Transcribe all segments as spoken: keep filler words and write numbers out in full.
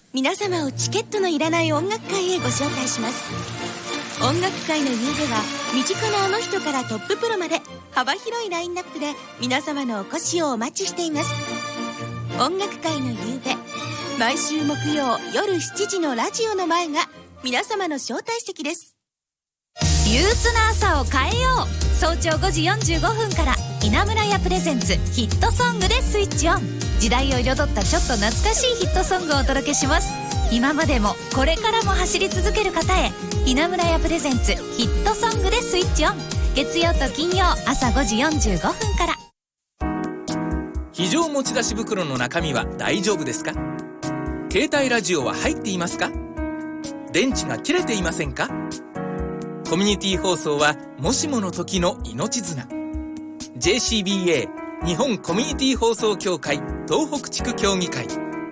皆様をチケットのいらない音楽会へご紹介します。音楽会の夕べは身近なあの人からトッププロまで幅広いラインナップで皆様のお越しをお待ちしています。音楽会の夕べ、毎週木曜夜しちじのラジオの前が皆様の招待席です。 憂鬱な朝を変えよう。早朝ごじよんじゅうごふんから稲村屋プレゼンツヒットソングでスイッチオン。時代を彩ったちょっと懐かしいヒットソングをお届けします。今までもこれからも走り続ける方へ、稲村屋プレゼンツヒットソングでスイッチオン。月曜と金曜朝ごじよんじゅうごふんから。 非常持ち出し袋の中身は大丈夫ですか？携帯ラジオは入っていますか？電池が切れていませんか？コミュニティ放送はもしもの時の命綱。 ジェーシービーエー 日本コミュニティ放送協会東北地区協議会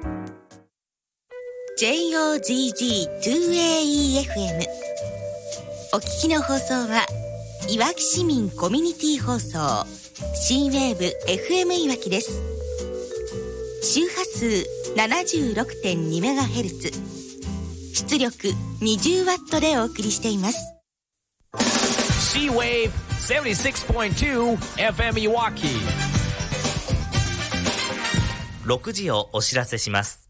ジェイオージージーツーエーイーエフエム お聞きの放送はいわき市民コミュニティ放送 C ウェーブ エフエム いわきです。周波数 ななじゅうろくてんにメガヘルツ、 出力 にじゅうワット でお送りしています。 C ウェーブ ななじゅうろくてんに エフエム いわき。 ろくじをお知らせします。